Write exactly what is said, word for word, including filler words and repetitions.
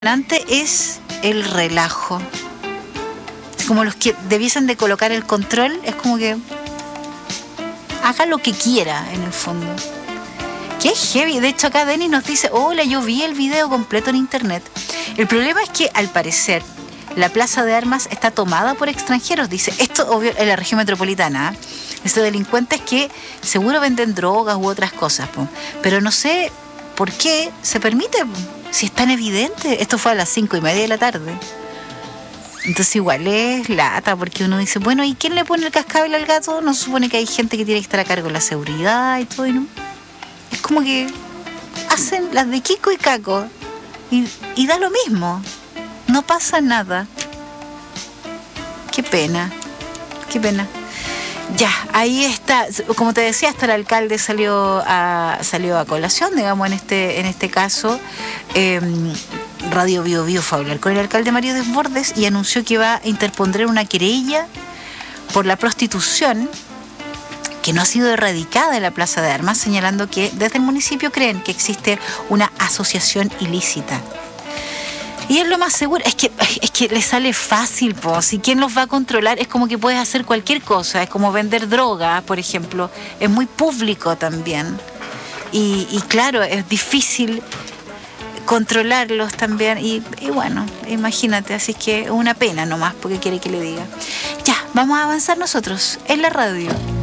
Impresionante es el relajo. Es como los que debiesen de colocar el control, es como que haga lo que quiera en el fondo. Qué heavy. De hecho acá Denis nos dice: hola, yo vi el video completo en internet. El problema es que al parecer la plaza de armas está tomada por extranjeros. Dice, esto obvio en la región metropolitana, ¿eh? Estos delincuentes que seguro venden drogas u otras cosas, po. Pero no sé por qué se permite, po. Si es tan evidente. Esto fue a las cinco y media de la tarde. Entonces igual es lata, porque uno dice, bueno, ¿y quién le pone el cascabel al gato? No se supone que hay gente que tiene que estar a cargo de la seguridad y todo, y no. Es como que hacen las de Kiko y Caco y, y da lo mismo, no pasa nada. Qué pena, qué pena. Ya, ahí está, como te decía, hasta el alcalde salió a, salió a colación, digamos, en este, en este caso. eh, Radio Bio Bio fue a hablar con el alcalde Mario Desbordes y anunció que va a interponer una querella por la prostitución que no ha sido erradicada en la Plaza de Armas, señalando que desde el municipio creen que existe una asociación ilícita. Y es lo más seguro, es que, es que le sale fácil, pues. ¿Y quién los va a controlar? Es como que puedes hacer cualquier cosa, es como vender droga, por ejemplo. Es muy público también. Y, y claro, es difícil controlarlos también. Y, y bueno, imagínate, así que es una pena nomás, porque quiere que le diga. Ya, vamos a avanzar nosotros en la radio.